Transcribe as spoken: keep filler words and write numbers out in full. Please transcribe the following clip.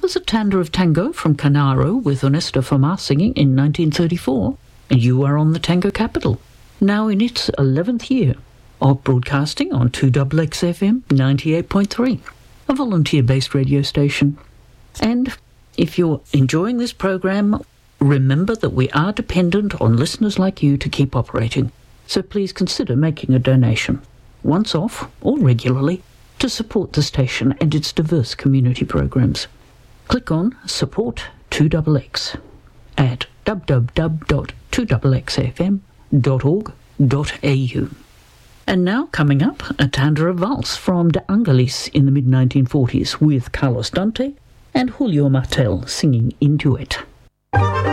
was a tanda of tango from Canaro with Ernesto Fama singing in nineteen thirty-four, and you are on the tango capital, now in its eleventh year of broadcasting on two X X F M ninety-eight point three, a volunteer-based radio station. And if you're enjoying this program, remember that we are dependent on listeners like you to keep operating, so please consider making a donation, once off or regularly, to support the station and its diverse community programs. Click on Support two X X at w w w dot two x x f m dot org dot a u. And now, coming up, a tanda of valse from De Angelis in the mid nineteen forties with Carlos Dante and Julio Martel singing in duet.